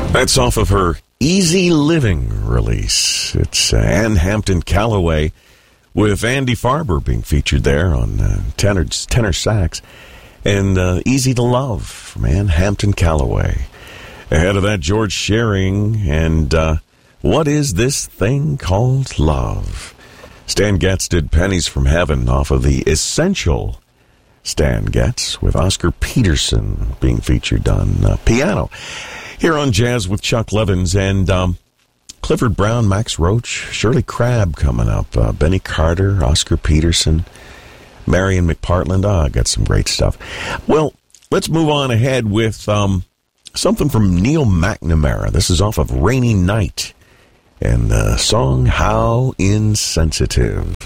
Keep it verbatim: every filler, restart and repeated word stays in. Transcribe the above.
That's off of her Easy Living release. It's uh, Ann Hampton Calloway with Andy Farber being featured there on uh, tenor, tenor sax. And uh, Easy to Love from Ann Hampton Calloway. Ahead of that, George Shearing and uh, What Is This Thing Called Love? Stan Getz did Pennies from Heaven off of the Essential Stan Getz with Oscar Peterson being featured on uh, piano. Here on Jazz with Chuck Levins and um, Clifford Brown, Max Roach, Shirley Crabb coming up, uh, Benny Carter, Oscar Peterson, Marion McPartland. Ah, got some great stuff. Well, let's move on ahead with um, something from Neil McNamara. This is off of Rainy Night and the song How Insensitive.